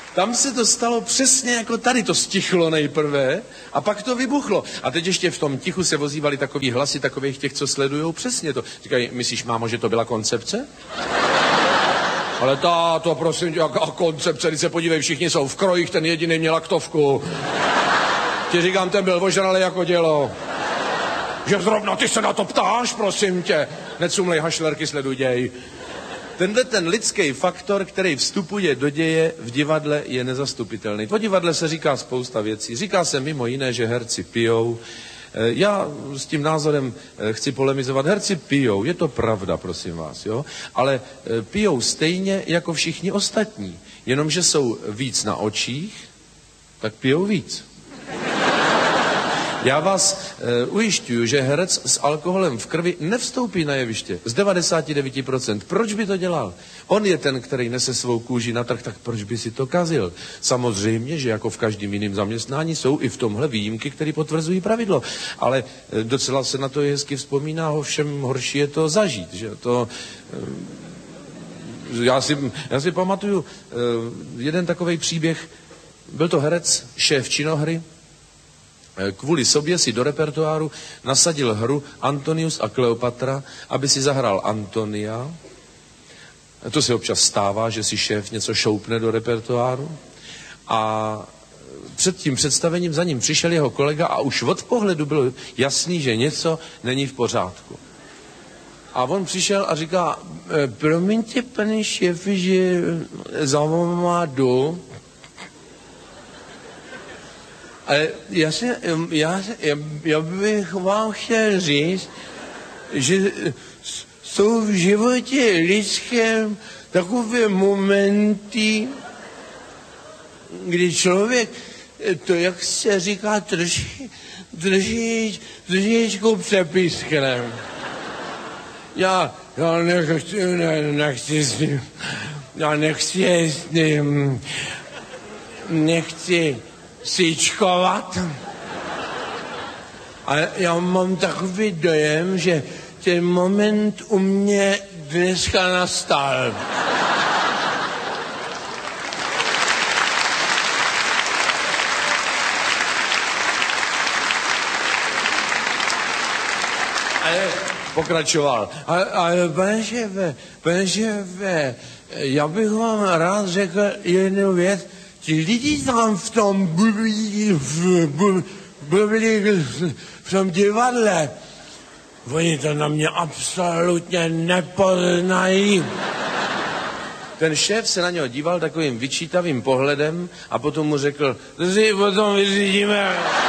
Tam se to stalo přesně jako tady, to stichlo nejprve a pak to vybuchlo. A teď ještě v tom tichu se ozývaly takový hlasy takových těch, co sledujou přesně to. Říkají, myslíš, mámo, že to byla koncepce? Ale táto, prosím tě, jaká koncepce, když se podívej, všichni jsou v krojích, ten jediný měl laktovku. Ti říkám, ten byl ožralý jako dělo. Že zrovna ty se na to ptáš, prosím tě. Necumlej hašlerky, sleduj děj. Tenhle ten lidský faktor, který vstupuje do děje v divadle, je nezastupitelný. Po divadle se říká spousta věcí. Říká se mimo jiné, že herci pijou. Já s tím názorem chci polemizovat. Herci pijou, je to pravda, prosím vás, jo? Ale pijou stejně jako všichni ostatní. Jenomže jsou víc na očích, tak pijou víc. Já vás ujišťuju, že herec s alkoholem v krvi nevstoupí na jeviště. Z 99%. Proč by to dělal? On je ten, který nese svou kůži na trh, tak proč by si to kazil? Samozřejmě, že jako v každém jiném zaměstnání jsou i v tomhle výjimky, které potvrzují pravidlo. Ale docela se na to hezky vzpomíná, ovšem horší je to zažít. Že? Já si pamatuju jeden takovej příběh. Byl to herec, šéf činohry. Kvůli sobě si do repertoáru nasadil hru Antonius a Kleopatra, aby si zahrál Antonia. To se občas stává, že si šéf něco šoupne do repertoáru. A před tím představením za ním přišel jeho kolega a už od pohledu bylo jasný, že něco není v pořádku. A on přišel a říká, promiňte, pane šéfi, že za váma jdu. Ale já bych vám chtěl říct, že jsou v životě lidském takové momenty, kdy člověk to, jak se říká, trošičku přepískne. Já nechci sýčkovat. Ale já mám takový dojem, že ten moment u mě dneska nastal. Ale pokračoval. Ale pane šéfe, já bych vám rád řekl jednu věc. Ti lidi tam v tom v tom divadle, oni to na mě absolutně nepoznají. Ten šéf se na něho díval takovým vyčítavým pohledem a potom mu řekl, to si potom vyřídíme.